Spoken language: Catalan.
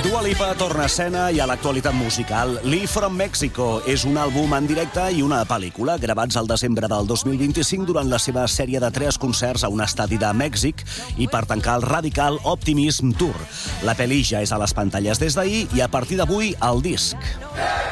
Dua Lipa torna a escena i a l'actualitat musical. Lee from Mexico és un àlbum en directe i una pel·lícula gravats al desembre del 2025 durant la seva sèrie de 3 concerts a un estadi de Mèxic i per tancar el Radical Optimism Tour. La pel·li ja és a les pantalles des d'ahir i a partir d'avui el disc.